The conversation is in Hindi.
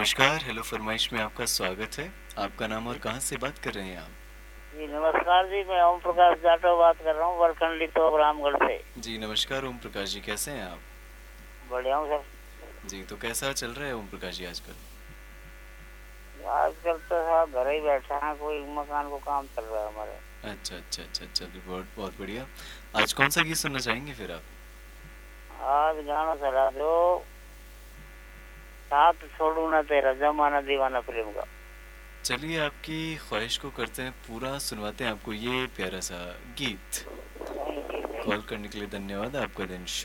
नमस्कार, हेलो फरमाइश में आपका स्वागत है। आपका नाम और कहाँ से बात कर रहे हैं आप? जी नमस्कार जी, मैं ओम प्रकाश जाटव बात कर रहा हूँ वरखंडी तो रामगढ़ से। जी नमस्कार ओम प्रकाश जी, कैसे हैं आप? बढ़िया हूँ सर। जी, तो कैसा चल रहा है ओम प्रकाश जी आजकल? आजकल तो साहब घर ही बैठे हैं, कोई मकान को काम चल रहा है हमारे। अच्छा अच्छा अच्छा, चलिए बहुत बहुत बढ़िया। आज कौन सा गीत सुनना चाहेंगे फिर आप? आज गाना चला दो, साथ छोड़ू ना तेरा जमाना दीवाना फिल्म का। चलिए आपकी ख्वाहिश को करते हैं पूरा, सुनवाते हैं आपको ये प्यारा सा गीत। Thank you. कॉल करने के लिए धन्यवाद, आपका दिन शुभ